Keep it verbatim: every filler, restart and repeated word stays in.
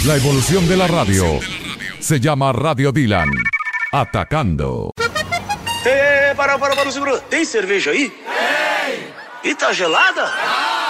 La evolución de la radio se llama Radio Dylan. Atacando. É, para, para, para, segura. Tem cerveja aí? Tem. E tá gelada?